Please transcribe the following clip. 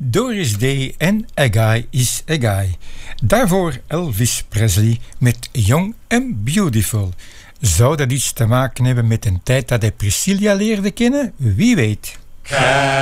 Doris Day en A Guy is a Guy. Daarvoor Elvis Presley met Young and Beautiful. Zou dat iets te maken hebben met een tijd dat hij Priscilla leerde kennen? Wie weet.